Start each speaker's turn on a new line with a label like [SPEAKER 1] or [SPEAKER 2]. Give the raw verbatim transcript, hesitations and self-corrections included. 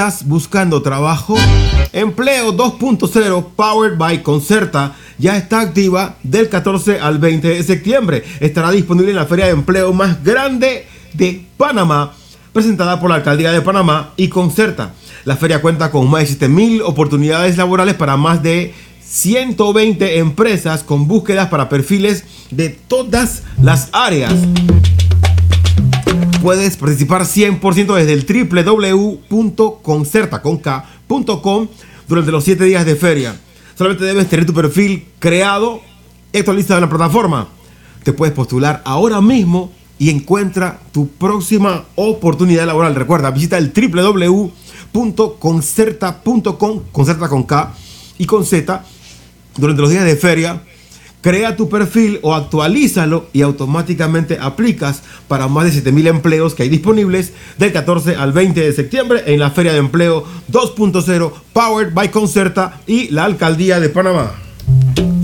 [SPEAKER 1] ¿Estás buscando trabajo? Empleo dos punto cero Powered by Concerta ya está activa del catorce al veinte de septiembre. Estará disponible en la feria de empleo más grande de Panamá, presentada por la Alcaldía de Panamá y Concerta. La feria cuenta con más de siete mil oportunidades laborales para más de ciento veinte empresas con búsquedas para perfiles de todas las áreas. Puedes participar cien por ciento desde el doble u doble u doble u punto concerta punto com durante los siete días de feria. Solamente debes tener tu perfil creado y actualizado en la plataforma. Te puedes postular ahora mismo y encuentra tu próxima oportunidad laboral. Recuerda, visita el doble u doble u doble u punto concerta punto com, Concerta con K y con Z, durante los días de feria. Crea tu perfil o actualízalo y automáticamente aplicas para más de siete mil empleos que hay disponibles del catorce al veinte de septiembre en la Feria de Empleo dos punto cero Powered by Concerta y la Alcaldía de Panamá.